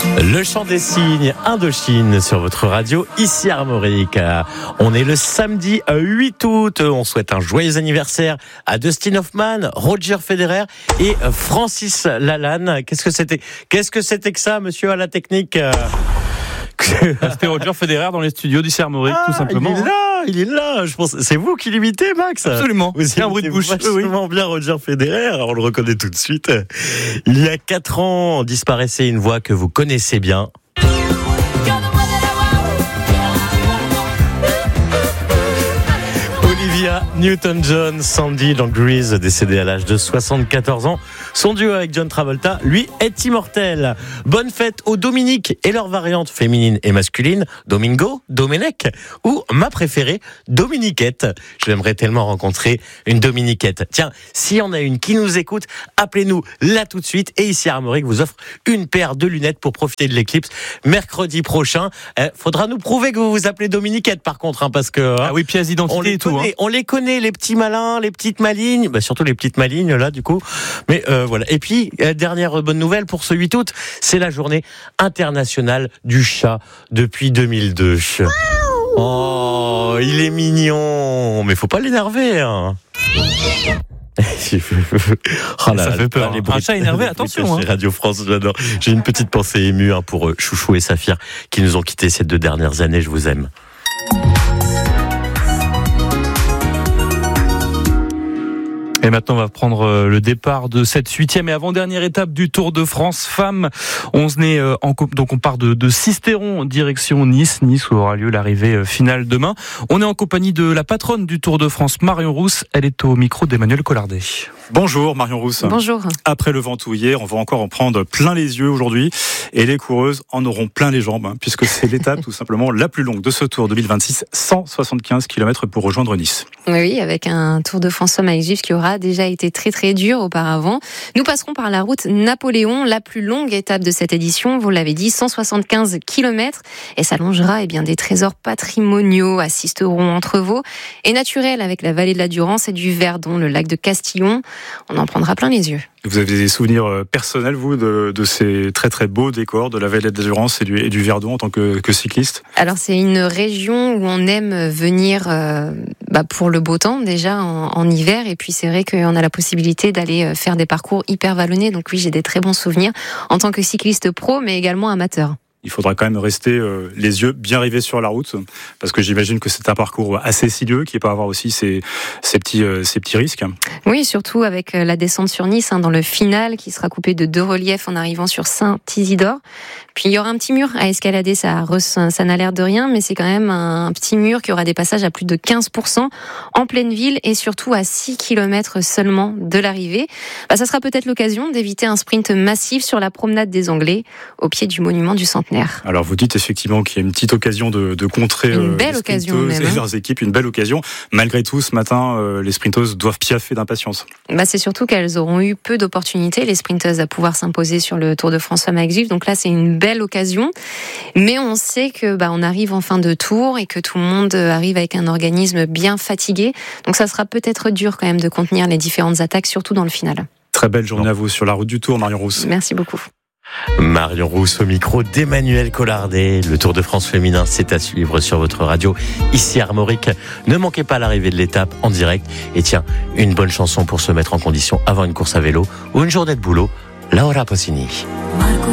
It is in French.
Le chant des cygnes, Indochine sur votre radio, ici Armorique. On est le samedi 8 août. On souhaite un joyeux anniversaire à Dustin Hoffman, Roger Federer et Francis Lalanne. Qu'est-ce que c'était que ça, monsieur à la technique? C'était Roger Federer dans les studios d'ici Armorique, tout simplement. Il est là. Je pense, c'est vous qui l'imitez, Max? Absolument. C'est un bruit de bouche. Vachement bien Roger Federer. On le reconnaît tout de suite. Il y a 4 ans, disparaissait une voix que vous connaissez bien. Olivia Newton-John, Sandy dans Grease, décédée à l'âge de 74 ans. Son duo avec John Travolta, lui, est immortel. Bonne fête aux Dominique et leurs variantes féminines et masculines, Domingo, Domenech ou ma préférée, Dominiquette. J'aimerais tellement rencontrer une Dominiquette. Tiens, s'il y en a une qui nous écoute, appelez-nous là tout de suite. Et ici Armorique vous offre une paire de lunettes pour profiter de l'éclipse mercredi prochain. Faudra nous prouver que vous vous appelez Dominiquette par contre, parce que... Ah oui, pièce d'identité et tout. On les connaît, les petits malins, les petites malignes, surtout les petites malignes là du coup. Mais voilà. Et puis dernière bonne nouvelle pour ce 8 août, c'est la journée internationale du chat depuis 2002. Oh, il est mignon, mais faut pas l'énerver. Hein. Oh là, ça fait peur. Un chat énervé, attention. Radio France, j'adore. J'ai une petite pensée émue pour Chouchou et Saphir qui nous ont quittés ces 2 dernières années. Je vous aime. Et maintenant, on va prendre le départ de cette 8e et avant-dernière étape du Tour de France femmes. On part de Sisteron, direction Nice, où aura lieu l'arrivée finale demain. On est en compagnie de la patronne du Tour de France, Marion Rousse. Elle est au micro d'Emmanuel Collardet. Bonjour Marion Rousse. Bonjour. Après le Ventoux hier, on va encore en prendre plein les yeux aujourd'hui. Et les coureuses en auront plein les jambes, puisque c'est l'étape tout simplement la plus longue de ce Tour 2026, 175 km pour rejoindre Nice. Oui, avec un Tour de France Femmes avec Gif qui aura déjà été très très dur auparavant. Nous passerons par la route Napoléon, la plus longue étape de cette édition, vous l'avez dit, 175 km, et s'allongera des trésors patrimoniaux à Sisteron, Entrevaux, et naturels avec la vallée de la Durance et du Verdon, le lac de Castillon. On en prendra plein les yeux. Vous avez des souvenirs personnels, vous, de ces très très beaux décors de la vallée de la Durance et du Verdon en tant que cycliste? Alors c'est une région où on aime venir pour le beau temps déjà en hiver, et puis c'est vrai qu'on a la possibilité d'aller faire des parcours hyper vallonnés, donc oui, j'ai des très bons souvenirs en tant que cycliste pro mais également amateur. Il faudra quand même rester les yeux bien rivés sur la route, parce que j'imagine que c'est un parcours assez sinueux qui peut avoir aussi ses petits risques. Oui, surtout avec la descente sur Nice dans le final qui sera coupé de 2 reliefs en arrivant sur Saint-Isidore. Puis il y aura un petit mur à escalader, ça n'a l'air de rien, mais c'est quand même un petit mur qui aura des passages à plus de 15% en pleine ville et surtout à 6 km seulement de l'arrivée. Ça sera peut-être l'occasion d'éviter un sprint massif sur la promenade des Anglais au pied du monument du Centenaire. Alors vous dites effectivement qu'il y a une petite occasion de contrer une belle occasion même, et leurs équipes, une belle occasion. Malgré tout, ce matin, les sprinteuses doivent piaffer d'impatience. C'est surtout qu'elles auront eu peu d'opportunités, les sprinteuses, à pouvoir s'imposer sur le Tour de France Femmes avec Gif. Donc là, c'est une belle occasion. Mais on sait que on arrive en fin de tour et que tout le monde arrive avec un organisme bien fatigué. Donc ça sera peut-être dur quand même de contenir les différentes attaques, surtout dans le final. Très belle journée à vous sur la route du Tour, Marion Rousse. Merci beaucoup. Marion Rousse au micro d'Emmanuel Collardet. Le Tour de France féminin, c'est à suivre sur votre radio, ici Armorique. Ne manquez pas l'arrivée de l'étape en direct. Et tiens, une bonne chanson pour se mettre en condition avant une course à vélo ou une journée de boulot, Laura Pausini.